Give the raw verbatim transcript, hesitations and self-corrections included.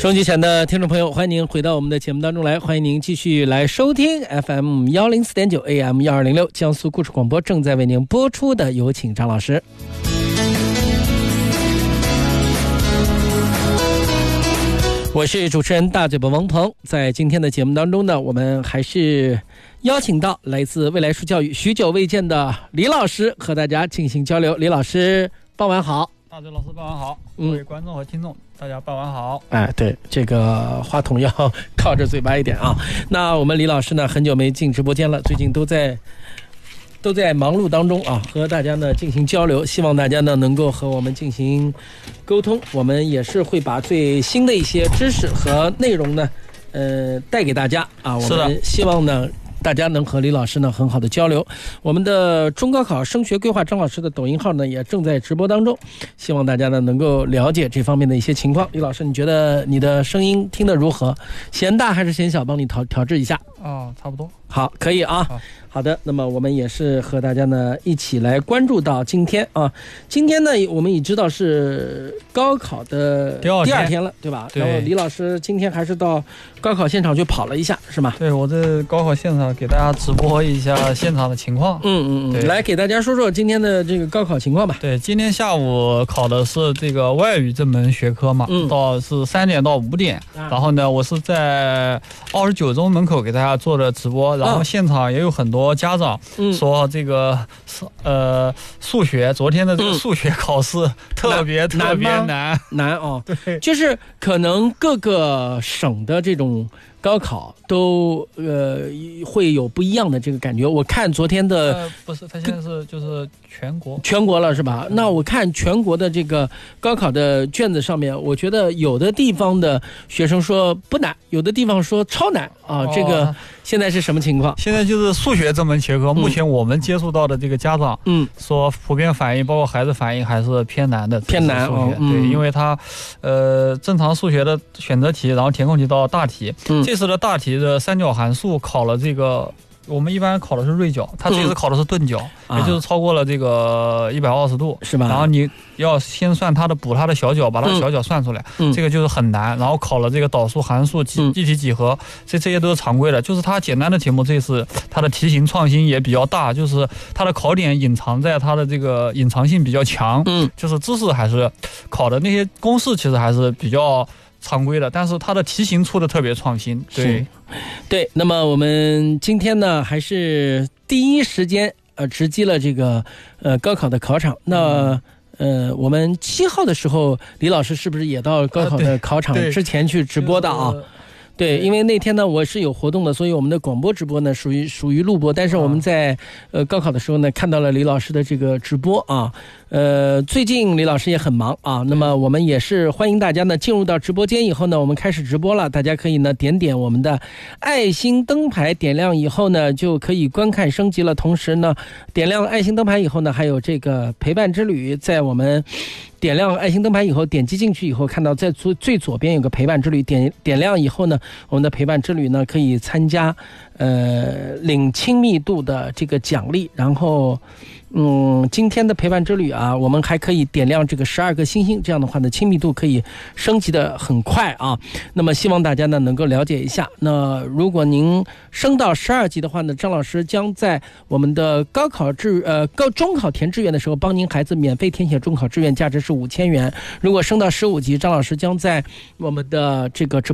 收音机前的听众朋友，欢迎您回到我们的节目当中来，欢迎您继续来收听 F M 一零四点九 A M 一二零六江苏故事广播正在为您播出的有请张老师。我是主持人大嘴巴王鹏，在今天的节目当中呢，我们还是邀请到来自未来书教育许久未见的李老师和大家进行交流。李老师，傍晚好。 大嘴老师，傍晚好。各位观众和听众、嗯、大家傍晚好。 哎，对，这个话筒要靠着嘴巴一点啊。那我们李老师呢，很久没进直播间了，最近都在都在忙碌当中啊，和大家呢进行交流，希望大家呢能够和我们进行沟通。我们也是会把最新的一些知识和内容呢，呃，带给大家啊。我们希望呢，大家能和李老师呢很好的交流。我们的中高考升学规划张老师的抖音号呢也正在直播当中，希望大家呢能够了解这方面的一些情况。李老师，你觉得你的声音听得如何？嫌大还是嫌小？帮你调调制一下。 哦，差不多。 好，可以啊。好。好的，那么我们也是和大家呢一起来关注到今天啊，今天呢我们已知道是高考的第二 天, 第二天了，对吧？ 对。 然后李老师今天还是到高考现场去跑了一下，是吗？ 对，我在高考现场给大家直播一下现场的情况。 嗯嗯嗯，来给大家说说今天的这个高考情况吧。 对，今天下午考的是这个外语这门学科嘛，嗯、到是三点到五点、啊，然后呢，我是在二十九中门口给大家做的直播，然后现场也有很多。家长说这个、嗯、呃数学昨天的这个数学考试特别、嗯、特别难难哦，对，就是可能各个省的这种高考都呃会有不一样的这个感觉。我看昨天的、 呃、不是，他现在是就是全国全国了是吧？那我看全国的这个高考的卷子上面，我觉得有的地方的学生说不难，有的地方说超难啊。哦、这个现在是什么情况？ 现在就是数学这门学科，目前我们接触到的这个家长，嗯，说普遍反映，包括孩子反映还是偏难的， 偏难数学、哦嗯、对，因为他呃正常数学的选择题，然后填空题到大题，嗯。这次的大题的三角函数考了这个，我们一般考的是锐角，他这次考的是钝角、嗯，也就是超过了这个一百二十度， 是吧？ 然后你要先算它的补它的小角，把它的小角算出来、嗯，这个就是很难。然后考了这个导数、函数、几一体几何，这这些都是常规的。就是它简单的题目，这次它的题型创新也比较大，就是它的考点隐藏在它的这个隐藏性比较强，嗯，就是知识还是考的那些公式其实还是比较常规的，但是它的题型出的特别创新。对， 对。那么我们今天呢，还是第一时间呃直击了这个呃高考的考场。那呃，我们七号的时候，李老师是不是也到高考的考场之前去直播的啊？就是对，因为那天呢我是有活动的，所以我们的广播直播呢属于属于录播，但是我们在呃高考的时候呢看到了李老师的这个直播啊。呃，最近李老师也很忙啊，那么我们也是欢迎大家呢进入到直播间以后呢，我们开始直播了，大家可以呢点点我们的爱心灯牌，点亮以后呢就可以观看升级了，同时呢点亮爱心灯牌以后呢还有这个陪伴之旅，在我们点亮爱心灯牌以后，点击进去以后看到在最最左边有个陪伴之旅，点点亮以后呢，我们的陪伴之旅呢可以参加呃领亲密度的这个奖励，然后嗯，今天的陪伴之旅啊，我们还可以点亮这个十二个星星，这样的话呢，亲密度可以升级的很快啊。那么希望大家呢能够了解一下。那如果您升到十二级的话呢，张老师将在我们的高考志呃高中考填志愿的时候，帮您孩子免费填写中考志愿，价值是五千元。如果升到十五级，张老师将在我们的这个直